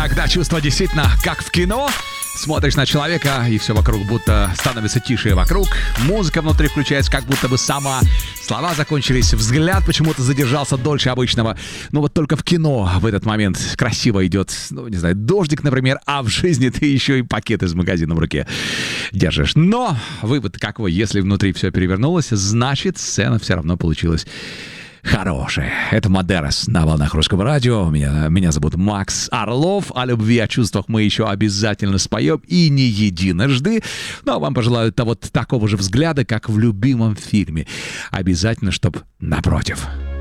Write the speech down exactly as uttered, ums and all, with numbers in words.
Когда чувство действительно как в кино. Смотришь на человека, и все вокруг будто становится тише вокруг. Музыка внутри включается как будто бы сама. Слова закончились, взгляд почему-то задержался дольше обычного. Но вот только в кино в этот момент красиво идет, ну, не знаю, дождик, например, а в жизни ты еще и пакет из магазина в руке держишь. Но вывод какой? Если внутри все перевернулось, значит, сцена все равно получилась хорошее. Это Мадерас на волнах Русского радио. Меня, меня зовут Макс Орлов. О любви, о чувствах мы еще обязательно споем. И не единожды. Но вам пожелаю того, такого же взгляда, как в любимом фильме. Обязательно, чтоб напротив.